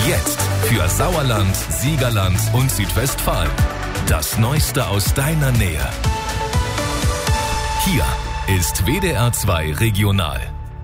Jetzt für Sauerland, Siegerland und Südwestfalen. Das Neueste aus deiner Nähe. Hier ist WDR 2 Regional.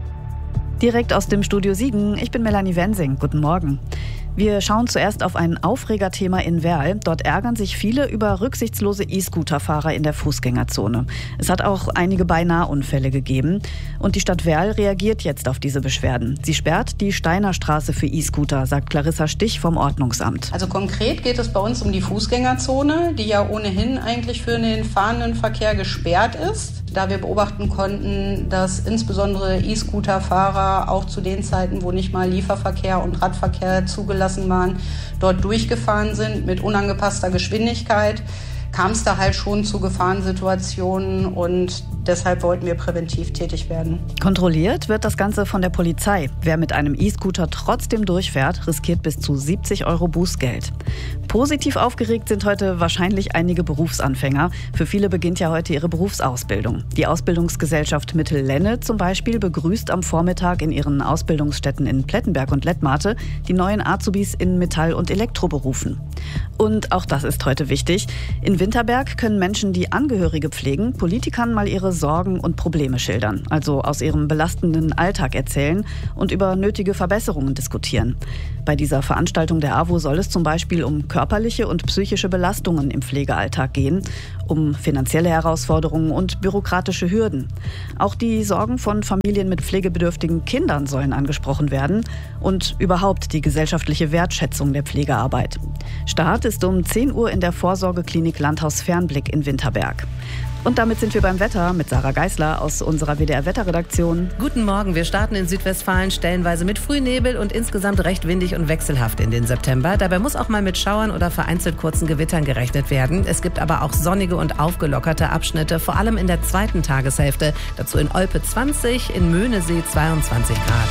Direkt aus dem Studio Siegen, ich bin Melanie Wensing. Guten Morgen. Wir schauen zuerst auf ein Aufregerthema in Werl. Dort ärgern sich viele über rücksichtslose E-Scooter-Fahrer in der Fußgängerzone. Es hat auch einige Beinahe-Unfälle gegeben. Und die Stadt Werl reagiert jetzt auf diese Beschwerden. Sie sperrt die Steinerstraße für E-Scooter, sagt Clarissa Stich vom Ordnungsamt. Also konkret geht es bei uns um die Fußgängerzone, die ja ohnehin eigentlich für den fahrenden Verkehr gesperrt ist. Da wir beobachten konnten, dass insbesondere E-Scooter-Fahrer auch zu den Zeiten, wo nicht mal Lieferverkehr und Radverkehr zugelassen waren, dort durchgefahren sind mit unangepasster Geschwindigkeit, kam es da halt schon zu Gefahrensituationen und deshalb wollten wir präventiv tätig werden. Kontrolliert wird das Ganze von der Polizei. Wer mit einem E-Scooter trotzdem durchfährt, riskiert bis zu 70 € Bußgeld. Positiv aufgeregt sind heute wahrscheinlich einige Berufsanfänger. Für viele beginnt ja heute ihre Berufsausbildung. Die Ausbildungsgesellschaft Mittel-Lenne zum Beispiel begrüßt am Vormittag in ihren Ausbildungsstätten in Plettenberg und Lettmate die neuen Azubis in Metall- und Elektroberufen. Und auch das ist heute wichtig. In Winterberg können Menschen, die Angehörige pflegen, Politikern mal ihre Sorgen und Probleme schildern, also aus ihrem belastenden Alltag erzählen und über nötige Verbesserungen diskutieren. Bei dieser Veranstaltung der AWO soll es zum Beispiel um körperliche und psychische Belastungen im Pflegealltag gehen, um finanzielle Herausforderungen und bürokratische Hürden. Auch die Sorgen von Familien mit pflegebedürftigen Kindern sollen angesprochen werden und überhaupt die gesellschaftliche Wertschätzung der Pflegearbeit. Start ist um 10 Uhr in der Vorsorgeklinik Landhaus Fernblick in Winterberg. Und damit sind wir beim Wetter mit Sarah Geisler aus unserer WDR-Wetterredaktion. Guten Morgen, wir starten in Südwestfalen stellenweise mit Frühnebel und insgesamt recht windig und wechselhaft in den September. Dabei muss auch mal mit Schauern oder vereinzelt kurzen Gewittern gerechnet werden. Es gibt aber auch sonnige und aufgelockerte Abschnitte, vor allem in der zweiten Tageshälfte. Dazu in Olpe 20, in Möhnesee 22 Grad.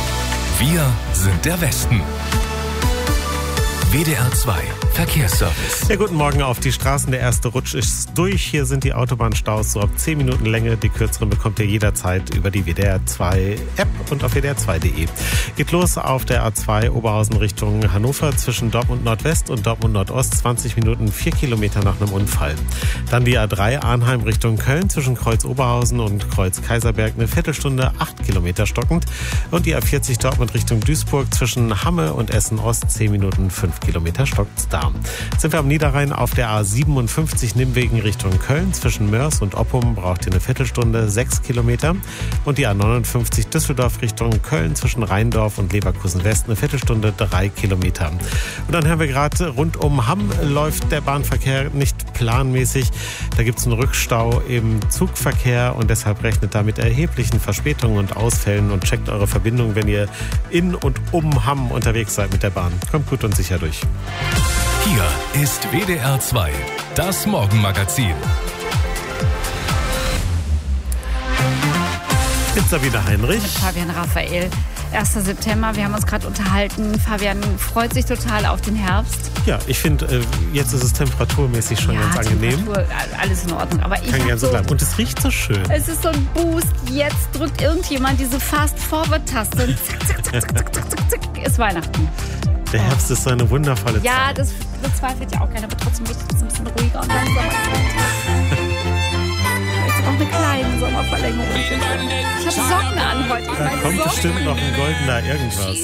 Wir sind der Westen. WDR 2 Verkehrsservice. Ja, guten Morgen auf die Straßen. Der erste Rutsch ist durch. Hier sind die Autobahnstaus so ab 10 Minuten Länge. Die kürzeren bekommt ihr jederzeit über die WDR 2 App und auf wdr2.de. Geht los auf der A2 Oberhausen Richtung Hannover zwischen Dortmund Nordwest und Dortmund Nordost. 20 Minuten, 4 Kilometer nach einem Unfall. Dann die A3 Arnheim Richtung Köln zwischen Kreuz Oberhausen und Kreuz Kaiserberg. Eine Viertelstunde, 8 Kilometer stockend. Und die A40 Dortmund Richtung Duisburg zwischen Hamme und Essen Ost. 10 Minuten, 5 Kilometer stockt's da. Sind wir am Niederrhein auf der A57 Nimwegen Richtung Köln. Zwischen Mörs und Oppum braucht ihr eine Viertelstunde, 6 Kilometer. Und die A59 Düsseldorf Richtung Köln zwischen Rheindorf und Leverkusen West eine Viertelstunde, 3 Kilometer. Und dann hören wir gerade, rund um Hamm läuft der Bahnverkehr nicht planmäßig. Da gibt es einen Rückstau im Zugverkehr und deshalb rechnet da mit erheblichen Verspätungen und Ausfällen und checkt eure Verbindung, wenn ihr in und um Hamm unterwegs seid mit der Bahn. Kommt gut und sicher durch. Hier ist WDR 2, das Morgenmagazin. Mit Sabine Heinrich. Mit Fabian Raphael. 1. September, wir haben uns gerade unterhalten. Fabian freut sich total auf den Herbst. Ja, ich finde, jetzt ist es temperaturmäßig schon ganz angenehm. Alles in Ordnung. Aber ich kann gerne so bleiben. Und es riecht so schön. Es ist so ein Boost. Jetzt drückt irgendjemand diese Fast-Forward-Taste und zack, zack, zack, zack, zack, zack, zack, ist Weihnachten. Der Herbst ist so eine wundervolle Zeit. Ja, das bezweifelt ja auch keiner, aber trotzdem wird es ein bisschen ruhiger und langsamer. Jetzt auch eine kleine Sommerverlängerung. Ich habe Socken an heute. Da kommt bestimmt noch ein goldener irgendwas.